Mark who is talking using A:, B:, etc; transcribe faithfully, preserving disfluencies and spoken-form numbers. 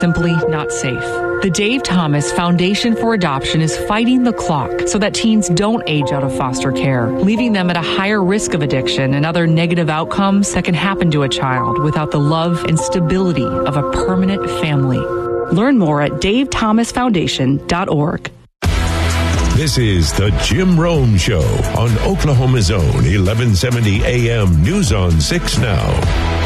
A: simply not safe. The Dave Thomas Foundation for Adoption is fighting the clock so that teens don't age out of foster care, leaving them at a higher risk of addiction and other negative outcomes that can happen to a child without the love and stability of a permanent family. Learn more at dave thomas foundation dot org.
B: This is the Jim Rome Show on Oklahoma's Own eleven seventy A M News on six Now.